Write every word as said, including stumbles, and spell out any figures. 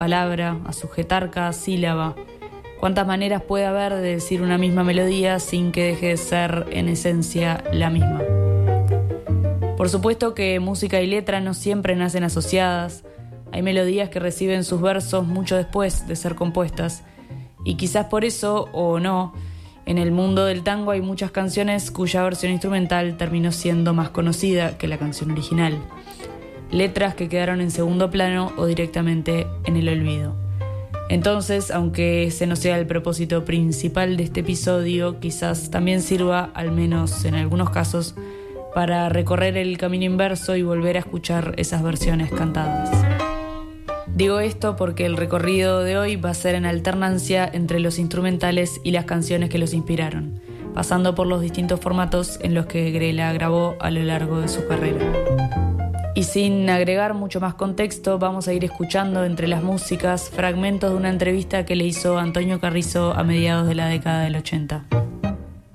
palabra, a sujetar cada sílaba. ¿Cuántas maneras puede haber de decir una misma melodía sin que deje de ser, en esencia, la misma? Por supuesto que música y letra no siempre nacen asociadas. Hay melodías que reciben sus versos mucho después de ser compuestas. Y quizás por eso, o no, en el mundo del tango hay muchas canciones cuya versión instrumental terminó siendo más conocida que la canción original. Letras que quedaron en segundo plano o directamente en el olvido. Entonces, aunque ese no sea el propósito principal de este episodio, quizás también sirva, al menos en algunos casos, para recorrer el camino inverso y volver a escuchar esas versiones cantadas. Digo esto porque el recorrido de hoy va a ser en alternancia entre los instrumentales y las canciones que los inspiraron, pasando por los distintos formatos en los que Grela grabó a lo largo de su carrera. Y sin agregar mucho más contexto, vamos a ir escuchando entre las músicas fragmentos de una entrevista que le hizo Antonio Carrizo a mediados de la década del ochenta.